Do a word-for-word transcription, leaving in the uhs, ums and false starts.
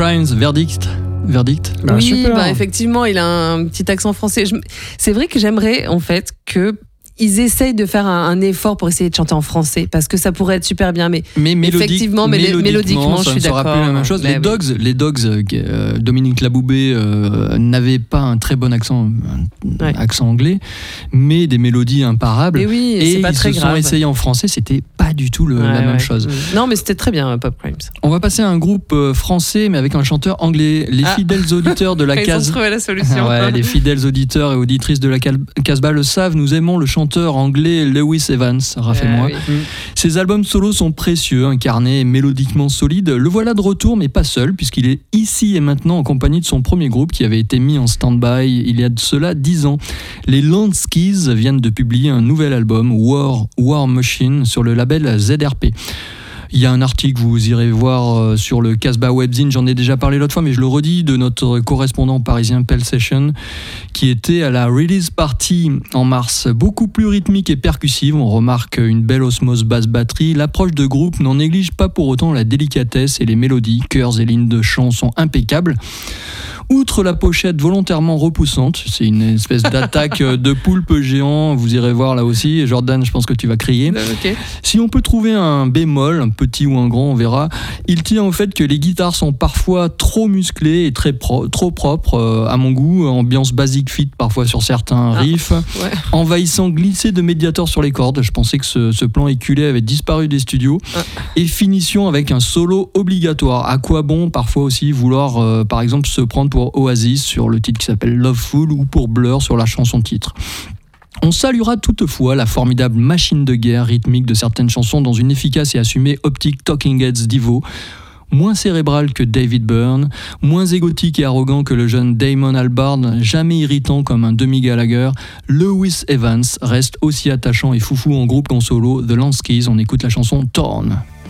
Crimes, Verdict. Verdict. Bah, oui, super. bah, effectivement, il a un petit accent français. Je... C'est vrai que j'aimerais en fait que ils essayent de faire un, un effort pour essayer de chanter en français parce que ça pourrait être super bien, mais, mais mélodique, effectivement, mais mélodiquement, mélodiquement, je ça suis ne sera d'accord. plus la même chose. Mais Les oui. Dogs, les Dogs, euh, Dominique Laboubé euh, n'avait pas un très bon accent, un Ouais. accent anglais, mais des mélodies imparables. Mais oui, et c'est pas ils très se grave. sont essayés en français, c'était pas du tout le, Ouais, la même ouais. chose. Non, mais c'était très bien, Pop Crimes. On va passer à un groupe euh, français, mais avec un chanteur anglais. Les Ah. fidèles auditeurs de la Ils ont case. trouvé la solution. Ouais, les fidèles auditeurs et auditrices de la Cal- Casbah le savent, nous aimons le chanteur anglais Lewis Evans, Raph et Ah moi. oui. Ses albums solos sont précieux, incarnés et mélodiquement solides. Le voilà de retour, mais pas seul, puisqu'il est ici et maintenant en compagnie de son premier groupe qui avait été mis en stand-by il y a de cela dix ans. Les Landskis viennent de publier un nouvel album, War, War Machine, sur le label Z R P. Il y a un article, vous irez voir sur le Casbah Webzine, j'en ai déjà parlé l'autre fois, mais je le redis, de notre correspondant parisien Pell Session, qui était à la release party en mars. Beaucoup plus rythmique et percussive, on remarque une belle osmose basse-batterie. L'approche de groupe n'en néglige pas pour autant la délicatesse et les mélodies, chœurs et lignes de chant sont impeccables. Outre la pochette volontairement repoussante, c'est une espèce d'attaque de poulpe géant, vous irez voir là aussi. Jordan, je pense que tu vas crier. Ok. Si on peut trouver un bémol, un petit ou un grand, on verra, il tient au fait que les guitares sont parfois trop musclées et très pro- trop propres euh, à mon goût, ambiance basic fit parfois sur certains riffs, Ah, ouais. envahissant glisser de Mediator sur les cordes, je pensais que ce, ce plan éculé avait disparu des studios, Ah. et finition avec un solo obligatoire. À quoi bon parfois aussi vouloir euh, par exemple se prendre pour Oasis sur le titre qui s'appelle Loveful ou pour Blur sur la chanson titre. On saluera toutefois la formidable machine de guerre rythmique de certaines chansons dans une efficace et assumée optique Talking Heads Divo, moins cérébral que David Byrne, moins égotique et arrogant que le jeune Damon Albarn, jamais irritant comme un demi-Gallagher, Lewis Evans reste aussi attachant et foufou en groupe qu'en solo. The Landskis, on écoute la chanson Torn.